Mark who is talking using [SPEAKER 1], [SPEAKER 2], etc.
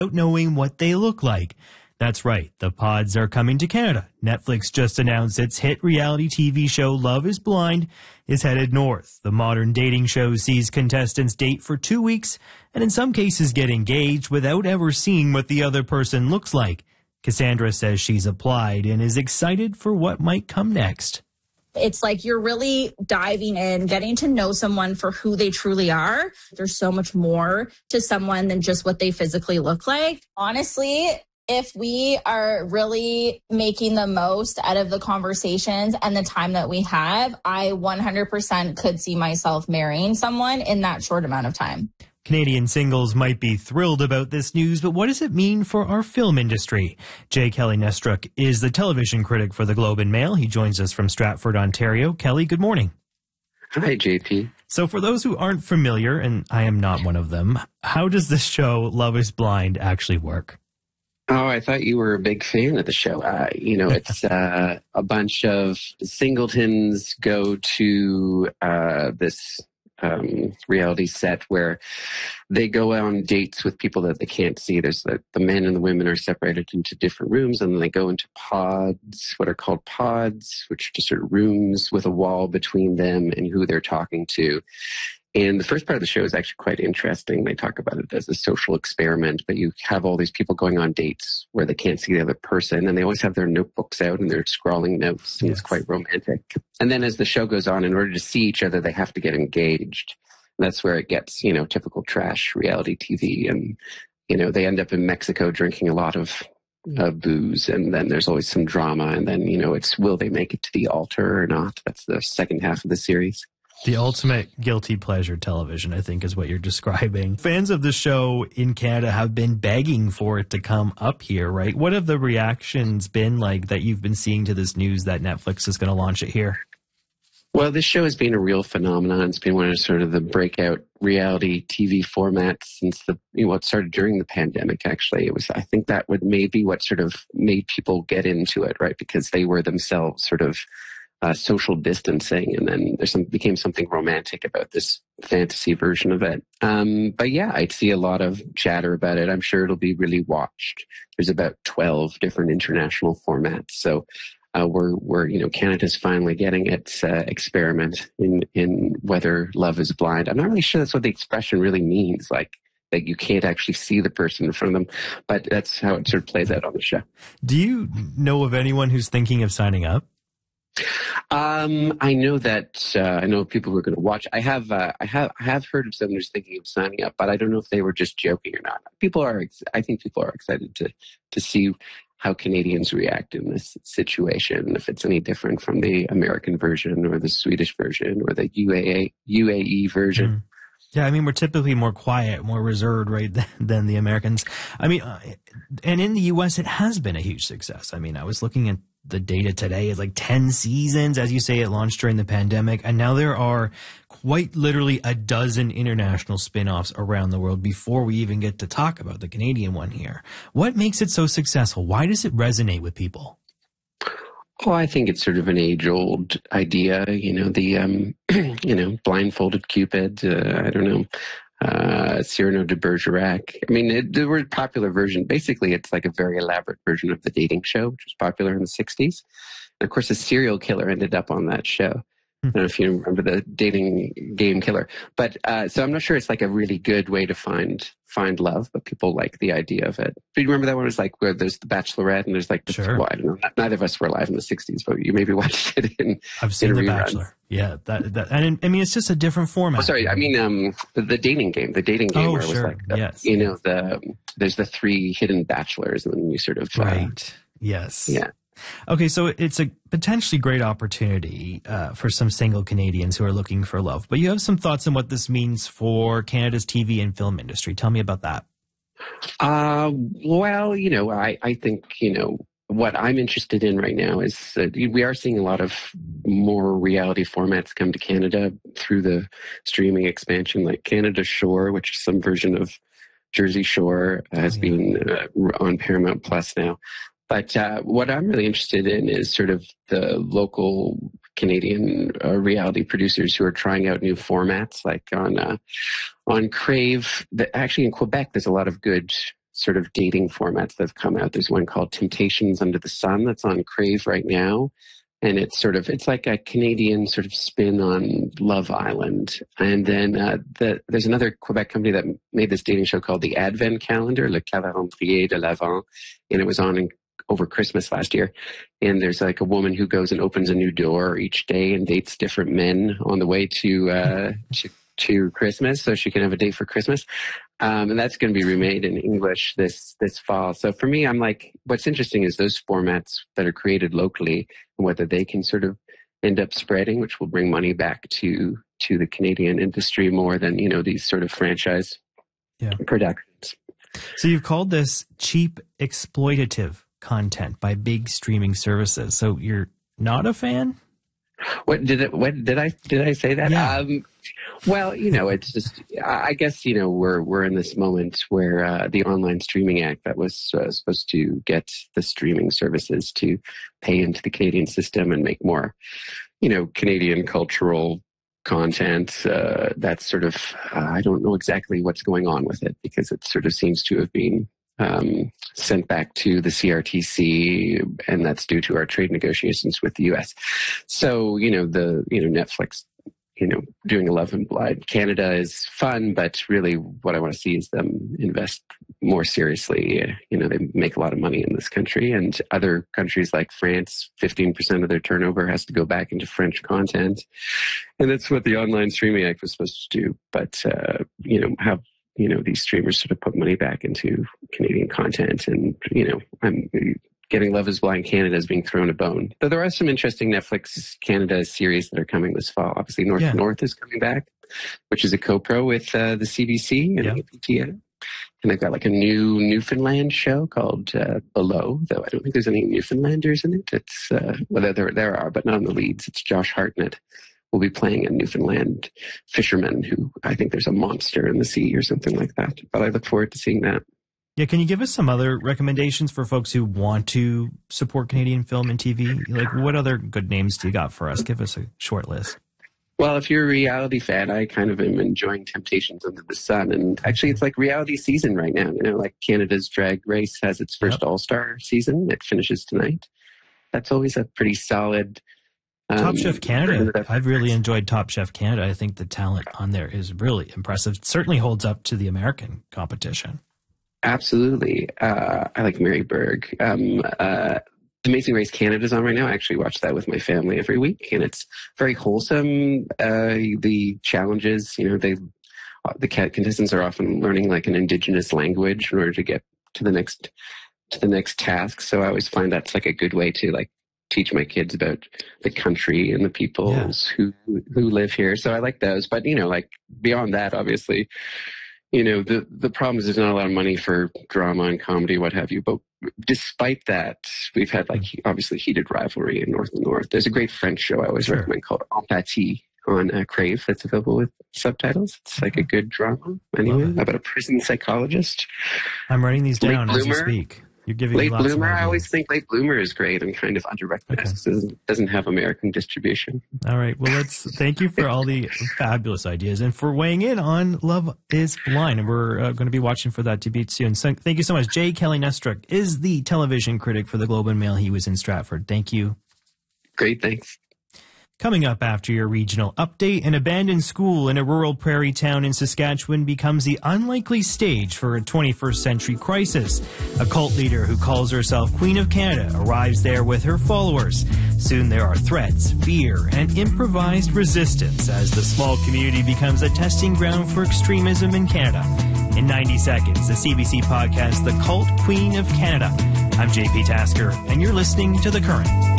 [SPEAKER 1] without knowing what they look like. That's right, the pods are coming to Canada. Netflix just announced its hit reality TV show Love is Blind is headed north. The modern dating show sees contestants date for 2 weeks and in some cases get engaged without ever seeing what the other person looks like. Cassandra says she's applied and is excited for what might come next.
[SPEAKER 2] It's like you're really diving in, getting to know someone for who they truly are. There's so much more to someone than just what they physically look like. Honestly, if we are really making the most out of the conversations and the time that we have, I 100% could see myself marrying someone in that short amount of time.
[SPEAKER 1] Canadian singles might be thrilled about this news, but what does it mean for our film industry? J. Kelly Nestruck is the television critic for the Globe and Mail. He joins us from Stratford, Ontario. Kelly, good morning.
[SPEAKER 3] Hi, JP.
[SPEAKER 1] So for those who aren't familiar, and I am not one of them, how does this show, Love is Blind, actually work?
[SPEAKER 3] Oh, I thought you were a big fan of the show. It's a bunch of singletons go to this reality set where they go on dates with people that they can't see. There's the men and the women are separated into different rooms, and then they go into pods, what are called pods, which are just sort of rooms with a wall between them and who they're talking to. And the first part of the show is actually quite interesting. They talk about it as a social experiment, but you have all these people going on dates where they can't see the other person, and they always have their notebooks out and they're scrawling notes, and It's quite romantic. And then as the show goes on, in order to see each other, they have to get engaged. And that's where it gets, typical trash reality TV. And, they end up in Mexico drinking a lot of booze, and then there's always some drama. And then, it's will they make it to the altar or not? That's the second half of the series.
[SPEAKER 1] The ultimate guilty pleasure television, I think, is what you're describing. Fans of the show in Canada have been begging for it to come up here, right? What have the reactions been like that you've been seeing to this news that Netflix is going to launch it here?
[SPEAKER 3] Well, this show has been a real phenomenon. It's been one of sort of the breakout reality TV formats since it started during the pandemic, actually. I think that maybe what sort of made people get into it, right? Because they were themselves sort of social distancing, and then became something romantic about this fantasy version of it. But yeah, I'd see a lot of chatter about it. I'm sure it'll be really watched. There's about 12 different international formats. So Canada's finally getting its experiment in whether love is blind. I'm not really sure that's what the expression really means, like that you can't actually see the person in front of them, but that's how it sort of plays out on the show.
[SPEAKER 1] Do you know of anyone who's thinking of signing up?
[SPEAKER 3] I know that I know people who are going to watch. I have heard of someone who's thinking of signing up, but I don't know if they were just joking or not. I think people are excited to see how Canadians react in this situation, if it's any different from the American version or the Swedish version or the UAE version.
[SPEAKER 1] Mm. Yeah, I mean, we're typically more quiet, more reserved, right, than the Americans. I mean, and in the U.S., it has been a huge success. I mean, I was looking at the data today. It's like 10 seasons. As you say, it launched during the pandemic. And now there are quite literally a dozen international spin-offs around the world before we even get to talk about the Canadian one here. What makes it so successful? Why does it resonate with people?
[SPEAKER 3] Well, I think it's sort of an age-old idea, the blindfolded Cupid, I don't know, Cyrano de Bergerac. I mean, the word popular version, basically it's like a very elaborate version of The Dating Show, which was popular in the 60s. And of course, a serial killer ended up on that show. I don't know if you remember the dating game killer. But so I'm not sure it's like a really good way to find love, but people like the idea of it. But you remember that one was like where there's the Bachelorette and there's like,
[SPEAKER 1] sure.
[SPEAKER 3] Well, I don't know, neither of us were alive in the 60s, but you maybe watched it in
[SPEAKER 1] I've seen The
[SPEAKER 3] reruns.
[SPEAKER 1] Bachelor. Yeah, and I mean, it's just a different format.
[SPEAKER 3] Oh, sorry, I mean the dating game. The dating game where it was
[SPEAKER 1] sure.
[SPEAKER 3] like,
[SPEAKER 1] yes.
[SPEAKER 3] There's the three hidden bachelors and then you sort of...
[SPEAKER 1] Right, yes.
[SPEAKER 3] Yeah.
[SPEAKER 1] Okay, so it's a potentially great opportunity for some single Canadians who are looking for love. But you have some thoughts on what this means for Canada's TV and film industry. Tell me about that.
[SPEAKER 3] Well, I think, what I'm interested in right now is we are seeing a lot of more reality formats come to Canada through the streaming expansion, like Canada Shore, which is some version of Jersey Shore, has been on Paramount Plus now. But what I'm really interested in is sort of the local Canadian reality producers who are trying out new formats, like on Crave. Actually, in Quebec, there's a lot of good sort of dating formats that have come out. There's one called Temptations Under the Sun that's on Crave right now. And it's like a Canadian sort of spin on Love Island. And then there's another Quebec company that made this dating show called the Advent Calendar, Le Calendrier de l'Avent. And it was on over Christmas last year. And there's like a woman who goes and opens a new door each day and dates different men on the way to Christmas, so she can have a date for Christmas. And that's going to be remade in English this fall. So for me, I'm like, what's interesting is those formats that are created locally and whether they can sort of end up spreading, which will bring money back to the Canadian industry more than, these sort of franchise productions.
[SPEAKER 1] So you've called this cheap exploitative content by big streaming services. So you're not a fan?
[SPEAKER 3] What did I say that?
[SPEAKER 1] Yeah.
[SPEAKER 3] Well, it's just, I guess, we're in this moment where the Online Streaming Act that was supposed to get the streaming services to pay into the Canadian system and make more, Canadian cultural content. That's sort of, I don't know exactly what's going on with it because it sort of seems to have been sent back to the CRTC, and that's due to our trade negotiations with the U.S. So, Netflix, doing Love and Blind Canada is fun, but really what I want to see is them invest more seriously. They make a lot of money in this country, and other countries like France, 15% of their turnover has to go back into French content. And that's what the Online Streaming Act was supposed to do. But, have these streamers sort of put money back into Canadian content. And, I'm getting Love is Blind Canada is being thrown a bone. Though there are some interesting Netflix Canada series that are coming this fall. Obviously, North is coming back, which is a co-pro with the CBC and APTN. And they've got like a new Newfoundland show called Below, though I don't think there's any Newfoundlanders in it. It's, there are, but not in the leads. It's Josh Hartnett will be playing a Newfoundland fisherman who I think there's a monster in the sea or something like that. But I look forward to seeing that.
[SPEAKER 1] Yeah, can you give us some other recommendations for folks who want to support Canadian film and TV? Like, what other good names do you got for us? Give us a short list.
[SPEAKER 3] Well, if you're a reality fan, I kind of am enjoying Temptations Under the Sun. And actually, it's like reality season right now. Like Canada's Drag Race has its first All-Star season. It finishes tonight. That's always a pretty solid...
[SPEAKER 1] Top Chef Canada. I've really enjoyed Top Chef Canada. I think the talent on there is really impressive. It certainly holds up to the American competition.
[SPEAKER 3] Absolutely. I like Mary Berg. Amazing Race Canada's on right now. I actually watch that with my family every week, and it's very wholesome. The challenges, the contestants are often learning like an indigenous language in order to get to the next task. So I always find that's like a good way to like teach my kids about the country and the peoples who live here. So I like those. But, like beyond that, obviously, the problem is there's not a lot of money for drama and comedy, what have you. But despite that, we've had like obviously heated rivalry in North and North. There's a great French show I always recommend called Empathie on Crave that's available with subtitles. It's like a good drama anyway about a prison psychologist.
[SPEAKER 1] I'm writing these down as you speak. You're giving
[SPEAKER 3] Late
[SPEAKER 1] lots
[SPEAKER 3] Bloomer,
[SPEAKER 1] of
[SPEAKER 3] I always think Late Bloomer is great and kind of underrecognized. Okay. Doesn't have American distribution.
[SPEAKER 1] All right. Well, thank you for all the fabulous ideas and for weighing in on Love is Blind. And we're going to be watching for that debut soon. So thank you so much. J. Kelly Nestruck is the television critic for the Globe and Mail. He was in Stratford. Thank you.
[SPEAKER 3] Great. Thanks.
[SPEAKER 1] Coming up after your regional update, an abandoned school in a rural prairie town in Saskatchewan becomes the unlikely stage for a 21st century crisis. A cult leader who calls herself Queen of Canada arrives there with her followers. Soon there are threats, fear, and improvised resistance as the small community becomes a testing ground for extremism in Canada. In 90 seconds, the CBC podcast, The Cult Queen of Canada. I'm JP Tasker, and you're listening to The Current.